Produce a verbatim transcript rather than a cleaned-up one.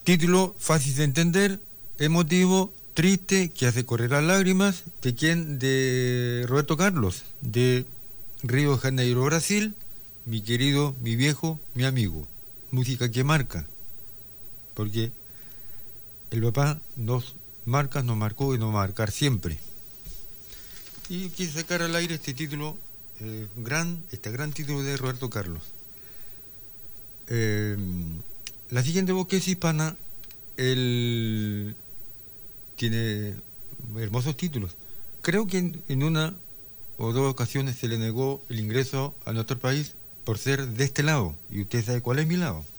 Título fácil de entender, emotivo, triste, que hace correr las lágrimas. ¿De quién? De Roberto Carlos, de Río de Janeiro, Brasil. Mi querido, mi viejo, mi amigo. Música que marca, porque el papá nos marca, nos marcó y nos va a marcar siempre. Y quise sacar al aire este título, eh, gran, este gran título de Roberto Carlos. Eh, la siguiente voz que es hispana, él tiene hermosos títulos. Creo que en, en una o dos ocasiones se le negó el ingreso a nuestro país por ser de este lado. Y usted sabe cuál es mi lado.